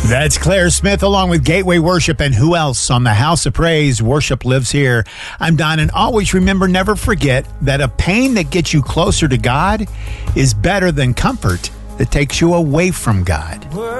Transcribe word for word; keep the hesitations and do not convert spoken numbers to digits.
That's Claire Smith along with Gateway Worship and who else on the House of Praise. Worship lives here. I'm Don, and always remember, never forget that a pain that gets you closer to God is better than comfort that takes you away from God.